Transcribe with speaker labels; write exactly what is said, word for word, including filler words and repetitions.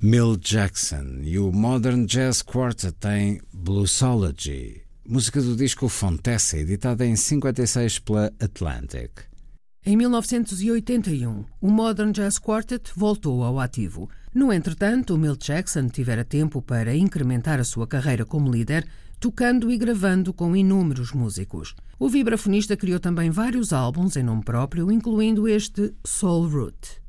Speaker 1: Milt Jackson e o Modern Jazz Quartet em Bluesology, música do disco Fontessa, editada em cinquenta e seis pela Atlantic.
Speaker 2: Em mil novecentos e oitenta e um, o Modern Jazz Quartet voltou ao ativo. No entretanto, o Milt Jackson tivera tempo para incrementar a sua carreira como líder, tocando e gravando com inúmeros músicos. O vibrafonista criou também vários álbuns em nome próprio, incluindo este Soul Root.